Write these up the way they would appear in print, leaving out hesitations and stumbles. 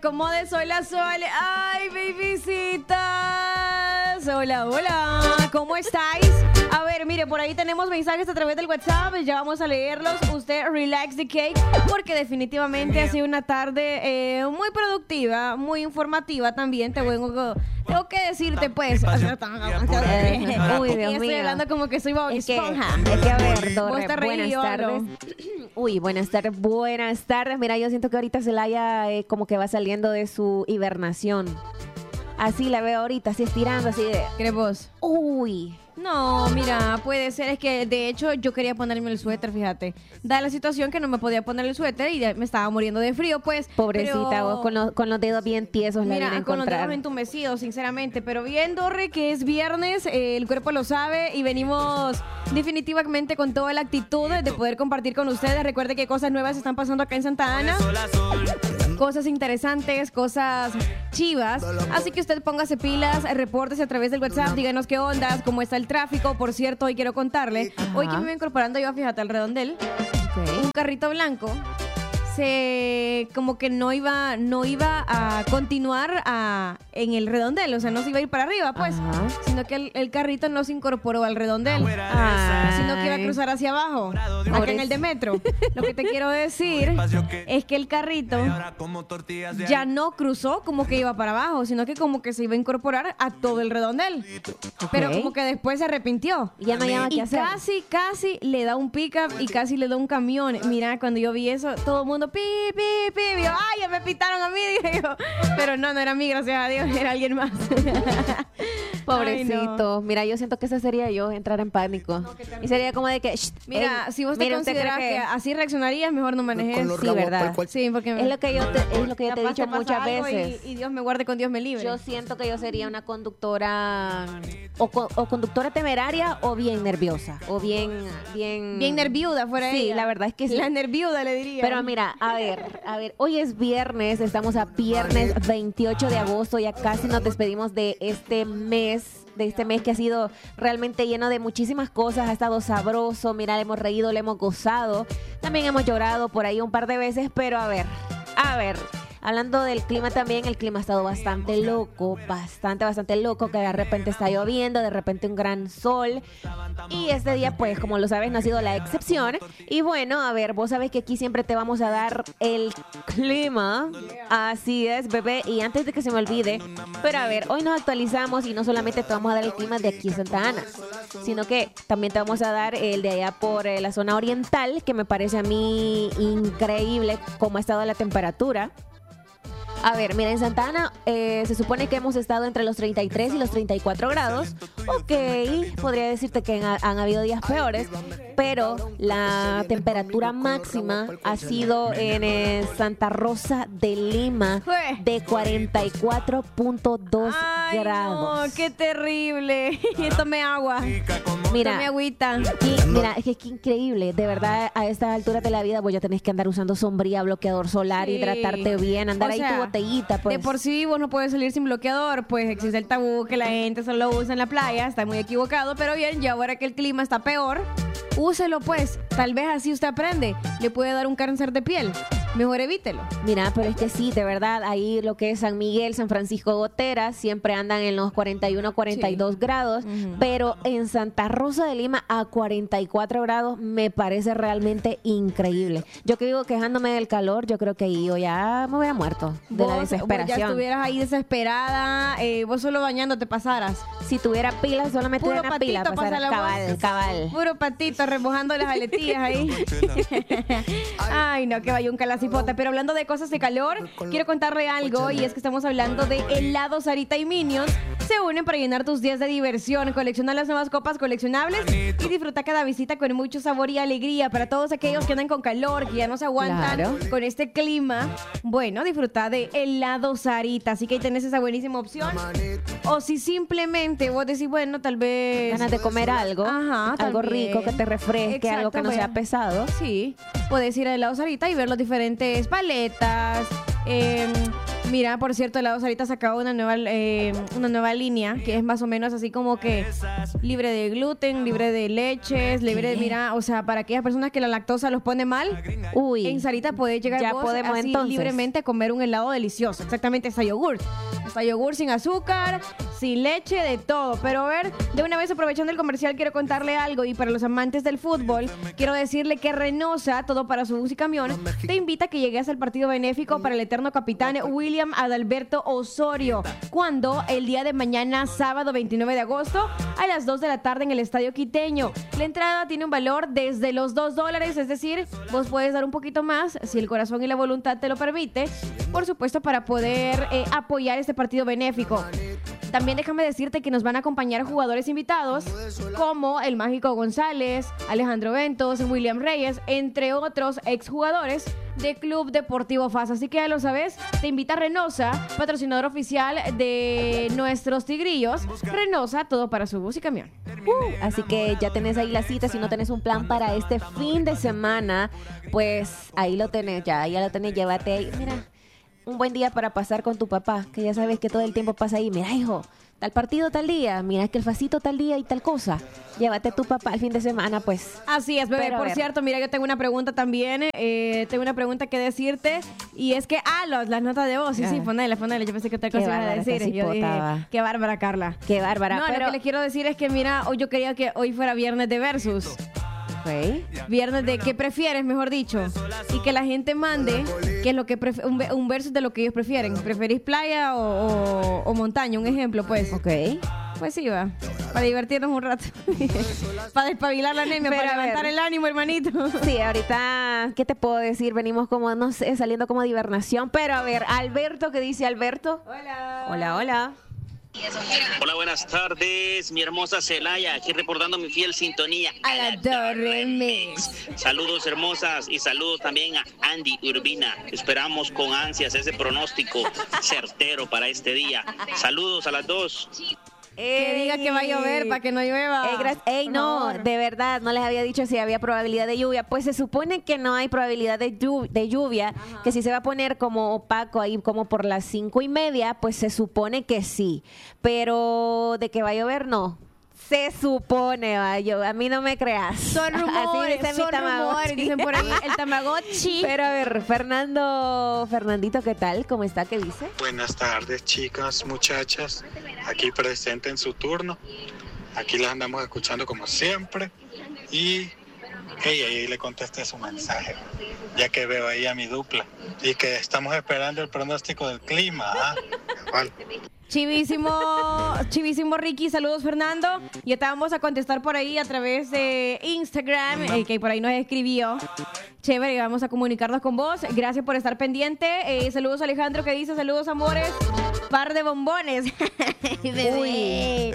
acomode, soy la Sole. Ay, babycitas. Hola, hola. ¿Cómo estáis? A ver, mire, por ahí tenemos mensajes a través del WhatsApp. Ya vamos a leerlos. Usted relax the cake, porque definitivamente ha sido una tarde muy productiva, muy informativa también. Tengo que decirte, pues. Uy, Dios Estoy mío. hablando como que soy Bob Esponja. Es que a ver, Vos Dorre, te reí, buenas yo tardes. hablo. Uy, buenas tardes. Mira, yo siento que ahorita Celaya como que va saliendo de su hibernación. Así la veo ahorita, así estirando, así de... ¿Crees vos? Uy. No, mira, puede ser. Es que de hecho yo quería ponerme el suéter, fíjate. Da la situación que no me podía poner el suéter y ya me estaba muriendo de frío, pues. Pobrecita, pero... vos con los dedos bien tiesos la vine a Mira, con los encontrar. dedos entumecidos, sinceramente. Pero bien, Dorre, que es viernes, el cuerpo lo sabe y venimos definitivamente con toda la actitud de poder compartir con ustedes. Recuerde que cosas nuevas están pasando acá en Santa Ana. Cosas interesantes, cosas chivas. Así que usted póngase pilas, repórtese a través del WhatsApp, díganos qué ondas, cómo está el tráfico. Por cierto, hoy quiero contarle, hoy que me iba incorporando yo, fíjate, al redondel, un carrito blanco como que no iba a continuar en el redondel, o sea, no se iba a ir para arriba, pues, Ajá. sino que el carrito no se incorporó al redondel, Ay. sino que iba a cruzar hacia abajo, acá en el de metro. Lo que te quiero decir es que el carrito ya no cruzó como que iba para abajo, sino que como que se iba a incorporar a todo el redondel. Pero como que después se arrepintió. Ya no hallaba Y qué hacer. casi le da un pickup y casi le da un camión. Mira, cuando yo vi eso, todo el mundo pi. Y yo, ay, ya me pitaron a mí, dije yo. Pero no era a mí, gracias a Dios, era alguien más. Pobrecito. Ay, no. Mira, yo siento que esa sería yo, entrar en pánico. Y sería como de que... Mira, si vos te mire, ¿usted consideras cree que así reaccionarías, mejor no manejes. Con los Sí, rabos ¿verdad? tal cual. Sí, porque Es lo que yo te he capaz dicho te pasa muchas algo veces. y Dios me guarde, con Dios me libre. Yo siento que yo sería una conductora o conductora temeraria o bien nerviosa o bien Bien nerviuda fuera Sí, ella. la verdad es que sí. La nerviuda le diría. Pero mira, a ver, hoy es viernes, estamos a viernes 28 de agosto, ya casi nos despedimos de este mes que ha sido realmente lleno de muchísimas cosas, ha estado sabroso, mira, le hemos reído, le hemos gozado, también hemos llorado por ahí un par de veces, pero a ver, hablando del clima también, el clima ha estado bastante loco, bastante loco, que de repente está lloviendo, de repente un gran sol. Y este día, pues, como lo sabes, no ha sido la excepción. Y bueno, a ver, vos sabés que aquí siempre te vamos a dar el clima. Así es, bebé. Y antes de que se me olvide, pero a ver, hoy nos actualizamos y no solamente te vamos a dar el clima de aquí en Santa Ana, sino que también te vamos a dar el de allá por la zona oriental, que me parece a mí increíble cómo ha estado la temperatura. A ver, mira, en Santa Ana se supone que hemos estado entre los 33 y los 34 grados. Ok, podría decirte que han habido días peores, pero la temperatura máxima ha sido en Santa Rosa de Lima de 44.2 Ay, grados. no, qué terrible. Tome agua. Mira, Tome agüita. mira, es que es increíble. De verdad, a estas alturas de la vida, vos ya tenés que andar usando sombría, bloqueador solar, Sí. hidratarte bien, andar O ahí sea, tu botellita, pues. De por sí vos no puedes salir sin bloqueador, pues existe el tabú que la gente solo lo usa en la playa, está muy equivocado, pero bien, ya ahora que el clima está peor, úselo pues, tal vez así usted aprende, le puede dar un cáncer de piel, mejor evítelo. Mira, pero es que sí, de verdad, ahí lo que es San Miguel, San Francisco Gotera, siempre andan en los 41, 42 grados, pero en Santa Rosa de Lima a 44 grados me parece realmente increíble. Yo que vivo quejándome del calor, yo creo que ahí yo ya me hubiera muerto de la Vos ya desesperación. estuvieras ahí desesperada, vos solo bañando te pasaras. Si tuviera pilas, solamente Puro una pila, patito pasar pasa la cabal. Puro patito remojando las aletillas ahí. Ay, no, que vaya un calacifota. Pero hablando de cosas de calor, quiero contarle algo, y es que estamos hablando de helados Sarita y Minions. Se unen para llenar tus días de diversión. Colecciona las nuevas copas coleccionables y disfruta cada visita con mucho sabor y alegría. Para todos aquellos que andan con calor, que ya no se aguantan Claro. con este clima, bueno, disfruta de helado Sarita. Así que ahí tenés esa buenísima opción. O si simplemente vos decís, bueno, tal vez... Ganas de comer algo, Ajá, algo también. rico que te refresque, algo que no sea Exacto, pesado. Sí, puedes ir a helado Sarita y ver las diferentes paletas, Mira, por cierto, helados ahorita ha sacado una nueva línea que es más o menos así como que libre de gluten, libre de leches, libre de, mira, o sea, para aquellas personas que la lactosa los pone mal, Uy. en Sarita podés llegar Ya vos podemos así entonces. libremente a comer un helado delicioso. Exactamente, hasta yogur. Hasta yogur sin azúcar, sin leche, de todo. Pero a ver, de una vez aprovechando el comercial, quiero contarle algo. Y para los amantes del fútbol, quiero decirle que Renosa, todo para su bus y camión, te invita a que llegues al partido benéfico para el eterno capitán William Adalberto Osorio. ¿Cuándo? El día de mañana, sábado 29 de agosto, a las 2 de la tarde en el Estadio Quiteño. La entrada tiene un valor desde los $2, es decir, vos puedes dar un poquito más si el corazón y la voluntad te lo permite, por supuesto, para poder apoyar este partido benéfico. También déjame decirte que nos van a acompañar jugadores invitados como el Mágico González, Alejandro Ventos, William Reyes, entre otros exjugadores de Club Deportivo FAS. Así que ya lo sabes, te invita Renosa, patrocinador oficial de nuestros tigrillos. Renosa, todo para su bus y camión. Así que ya tenés ahí la cita. Si no tenés un plan para este fin de semana, pues ahí lo tenés, ya lo tenés, llévate ahí. Mira, un buen día para pasar con tu papá, que ya sabes que todo el tiempo pasa ahí. Mira, hijo, tal partido tal día, mira que el facito tal día y tal cosa. Llévate a tu papá el fin de semana, pues. Así es, bebé. Pero, a Por ver. cierto, mira, yo tengo una pregunta también. Tengo una pregunta que decirte. Y es que, las notas de voz. Sí, sí, ponele. Yo pensé que otra Qué cosa iba a bárbara, decir. esta Yo dije, cipota. qué bárbara, Carla. Qué bárbara. No, pero lo que les quiero decir es que, mira, hoy yo quería que hoy fuera viernes de versus. Ok. Viernes de qué prefieres, mejor dicho. Y que la gente mande qué es lo que un versus de lo que ellos prefieren. ¿Preferís playa o montaña? Un ejemplo, pues. Ok. Pues sí, va. Para divertirnos un rato. Para despabilar la anemia, Pero, para a ver. levantar el ánimo, hermanito. Sí, ahorita, ¿qué te puedo decir? Venimos como, no sé, saliendo como de hibernación. Pero a ver, Alberto, ¿qué dice Alberto? Hola. Hola, hola. Hola, buenas tardes, mi hermosa Celaya, aquí reportando mi fiel sintonía A la Torre Mix. Saludos hermosas y saludos también a Andy Urbina. Esperamos con ansias ese pronóstico certero para este día. Saludos a las dos. Que diga que va a llover para que no llueva. Ey, Por no, favor. de verdad, no les había dicho si había probabilidad de lluvia. Pues se supone que no hay probabilidad de lluvia, que si se va a poner como opaco ahí como por las 5:30, pues se supone que sí. Pero de que va a llover, no. Se supone, a mí no me creas. Son rumores, Así dice mi son Tamagotchi. rumores. Dicen por ahí el Tamagotchi. Pero a ver, Fernandito, ¿qué tal? ¿Cómo está? ¿Qué dice? Buenas tardes, chicas, muchachas. Aquí presente en su turno. Aquí las andamos escuchando como siempre. Y ahí le contesté su mensaje, ya que veo ahí a mi dupla. Y que estamos esperando el pronóstico del clima. ¿Ah? ¿Cuál? Chivísimo Ricky, saludos Fernando. Ya te vamos a contestar por ahí a través de Instagram, que por ahí nos escribió. Chévere, vamos a comunicarnos con vos. Gracias por estar pendiente. Saludos Alejandro, que dice, saludos amores. Par de bombones. Uy,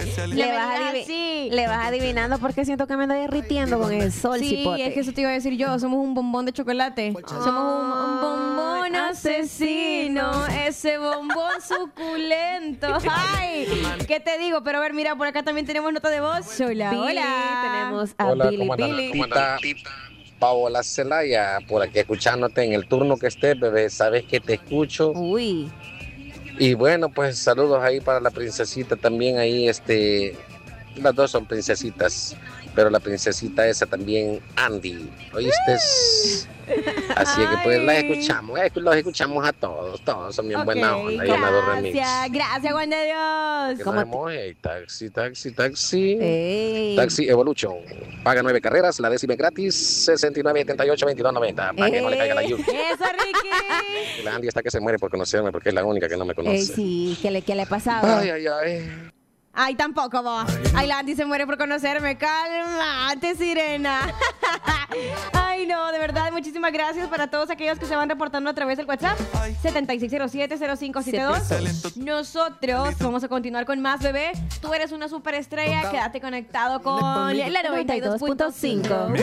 le vas adivinando porque siento que me ando derritiendo con el sol, Sí, cipote. es que eso te iba a decir yo. Somos un bombón de chocolate. Somos un bombón asesino. Ese bombón suculento. Ay, ¿qué te digo? Pero a ver, mira, por acá también tenemos nota de voz. Hola, Billy, hola. tenemos a Hola, Billy. ¿cómo andan? Billy. ¿Cómo andan? Paola Celaya, por aquí escuchándote en el turno que estés, bebé. Sabes que te escucho. Uy, Y bueno, pues saludos ahí para la princesita también ahí, las dos son princesitas, pero la princesita esa también, Andy, ¿oíste? Así que pues los escuchamos a todos son bien buena onda, ahí en la dos remix. Gracias, Juan de Dios. Que ¿Cómo nos te- vemos, taxi. ey. Taxi Evolution. Paga 9 carreras, la décima es gratis, 69, 78, 22, 90. Para que no le caiga la lluvia. Eso, Ricky. La Andy está que se muere por conocerme, porque es la única que no me conoce. Sí, ¿qué le ha pasado? Ay. Ay, tampoco vos. Ay, la Andy se muere por conocerme. Cálmate, sirena. Ay, no, de verdad, muchísimas gracias para todos aquellos que se van reportando a través del WhatsApp 7607-0572. Nosotros vamos a continuar con más, bebé. Tú eres una superestrella. Quédate conectado con la 92.5.